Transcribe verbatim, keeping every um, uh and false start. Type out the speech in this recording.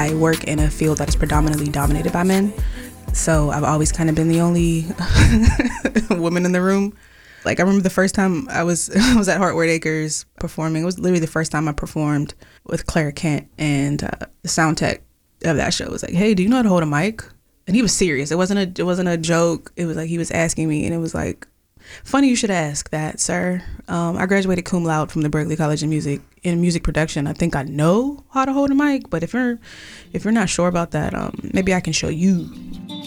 I work in a field that is predominantly dominated by men. So I've always kind of been the only woman in the room. Like, I remember the first time I was I was at Hartward Acres performing. It was literally the first time I performed with Claire Kent, and uh, the sound tech of that show was like, "Hey, do you know how to hold a mic?" And he was serious. It wasn't a it wasn't a joke. It was like he was asking me, and it was like, "Funny you should ask that, sir. Um, I graduated cum laude from the Berklee College of Music in music production. I think I know how to hold a mic, but if you're if you're not sure about that, um, maybe I can show you."